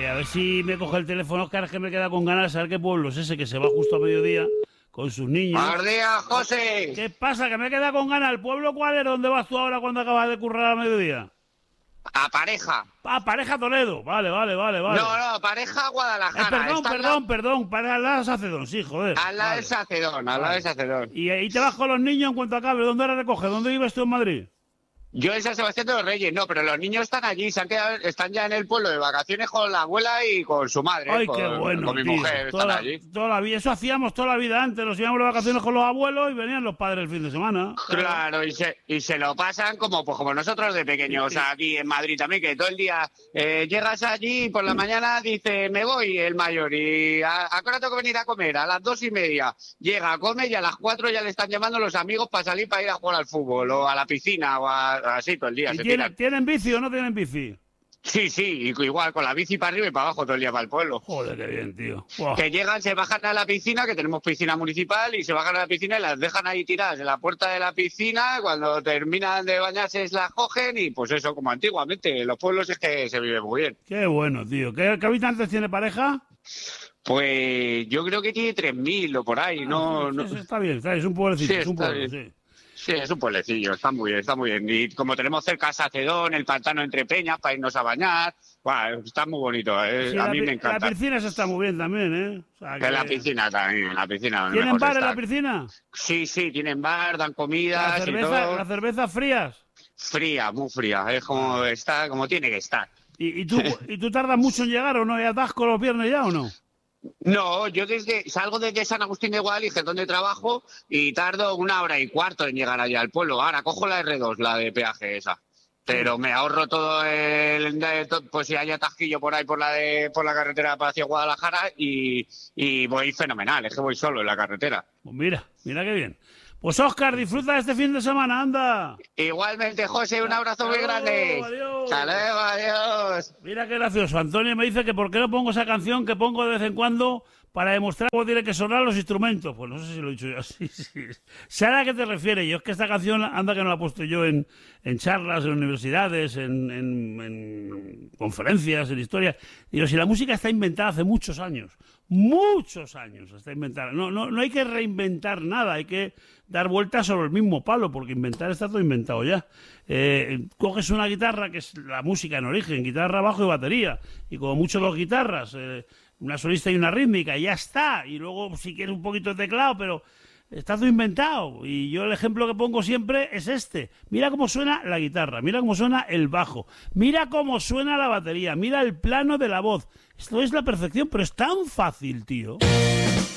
A ver si me coge el teléfono, Óscar, es que me queda con ganas de saber qué pueblo es ese que se va justo a mediodía con sus niños. ¡Buenos días, José! ¿Qué pasa? Que me queda con ganas. ¿El pueblo cuál es? ¿Dónde vas tú ahora cuando acabas de currar a mediodía? A Pareja. Ah, Pareja Toledo. Vale. No, Pareja Guadalajara. Perdón. Para la Sacedón, sí, joder. Al lado de Sacedón, al lado de Sacedón. Y ahí te vas con los niños en cuanto acabe. ¿Dónde ahora recoges? ¿Dónde vives tú en Madrid? Yo en San Sebastián de los Reyes, no, pero los niños están allí, están ya en el pueblo de vacaciones con la abuela y con su madre. Ay, qué bueno, con mi tío. mujer, están allí. Toda la vida, eso hacíamos toda la vida antes, nos íbamos de vacaciones con los abuelos y venían los padres el fin de semana. Claro, y se lo pasan como nosotros de pequeños aquí en Madrid también, que todo el día llegas allí y por la mañana dice, me voy el mayor y ¿a qué hora tengo que venir a comer? A las 2:30. Llega, come y a las 4 ya le están llamando los amigos para salir para ir a jugar al fútbol o a la piscina o así todo el día. ¿Tienen bici o no tienen bici? Sí, igual, con la bici para arriba y para abajo todo el día para el pueblo. Joder, qué bien, tío. Wow. Que llegan, se bajan a la piscina, que tenemos piscina municipal, y se bajan a la piscina y las dejan ahí tiradas en la puerta de la piscina. Cuando terminan de bañarse las cogen y pues eso, como antiguamente. En los pueblos es que se vive muy bien. Qué bueno, tío. ¿Qué habitantes tiene Pareja? Pues yo creo que tiene 3.000 o por ahí. Sí, está bien, es un pueblecito, sí, es un pueblo, bien. sí. Sí, es un pueblecillo, está muy bien. Y como tenemos cerca Sacedón, el pantano entre peñas para irnos a bañar, está muy bonito, Sí, a mí me encanta. La piscina se está muy bien también, ¿eh? O sea, que la piscina también, la piscina. ¿Tienen bar en la piscina? Sí, tienen bar, dan comida y todo. ¿Las cervezas frías? Fría, muy fría, es como está, como tiene que estar. ¿Y tú tardas mucho en llegar o no? ¿Y atasco los viernes ya o no? No, yo salgo desde San Agustín de Guadalix, donde trabajo, y tardo 1 hora y cuarto en llegar allá al pueblo. Ahora cojo la R2, la de peaje esa. Pero me ahorro todo pues si hay atasquillo por ahí por la carretera hacia Guadalajara y voy fenomenal, es que voy solo en la carretera. Pues mira qué bien. Pues Óscar, disfruta de este fin de semana, anda. Igualmente, José, un abrazo muy grande. Adiós. Hasta luego, adiós. Mira qué gracioso. Antonio me dice que por qué no pongo esa canción que pongo de vez en cuando para demostrar cómo tiene que sonar los instrumentos. Pues no sé si lo he dicho yo así. Sí. ¿Sabes a qué te refieres? Yo es que esta canción, anda que no la he puesto yo en charlas, en universidades, en conferencias, en historias. Digo, si la música está inventada hace muchos años está inventada. No hay que reinventar nada, hay que dar vueltas sobre el mismo palo, porque inventar está todo inventado ya. Coges una guitarra, que es la música en origen, guitarra, bajo y batería, y como mucho dos guitarras, una solista y una rítmica, y ya está. Y luego, si quieres, un poquito de teclado, pero está todo inventado. Y yo el ejemplo que pongo siempre es este. Mira cómo suena la guitarra, mira cómo suena el bajo, mira cómo suena la batería, mira el plano de la voz. Esto es la perfección, pero es tan fácil, tío.